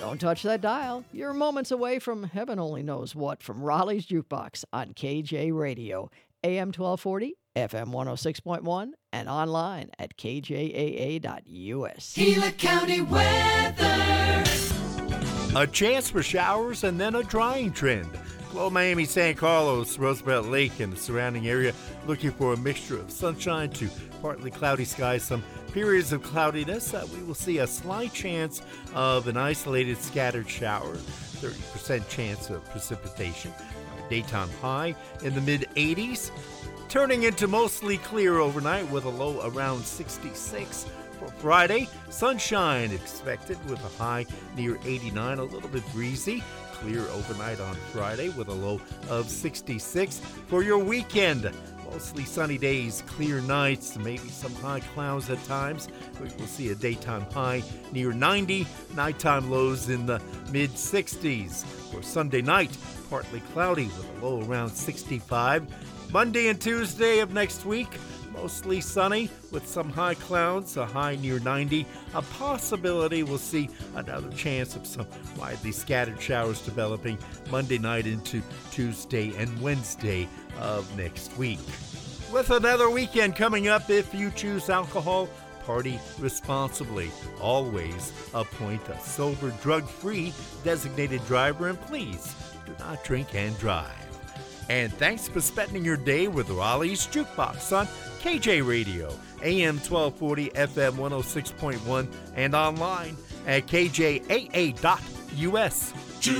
Don't touch that dial. You're moments away from heaven only knows what from Raleigh's Jukebox on KJ Radio, AM 1240, FM 106.1, and online at kjaa.us. Gila County weather. A chance for showers and then a drying trend. Below Miami, San Carlos, Roosevelt Lake, and the surrounding area, looking for a mixture of sunshine to partly cloudy skies, some periods of cloudiness. We will see a slight chance of an isolated scattered shower, 30% chance of precipitation. Daytime high in the mid-80s, turning into mostly clear overnight with a low around 66. For Friday, sunshine expected with a high near 89, a little bit breezy. Clear overnight on Friday with a low of 66. For your weekend, mostly sunny days, clear nights, maybe some high clouds at times. We will see a daytime high near 90, nighttime lows in the mid-60s. For Sunday night, partly cloudy with a low around 65. Monday and Tuesday of next week, mostly sunny with some high clouds, a high near 90. A possibility we'll see another chance of some widely scattered showers developing Monday night into Tuesday and Wednesday of next week. With another weekend coming up, if you choose alcohol, party responsibly. Always appoint a sober, drug-free designated driver, and please do not drink and drive. And thanks for spending your day with Raleigh's Jukebox on KJ Radio, AM 1240, FM 106.1, and online at kjaa.us.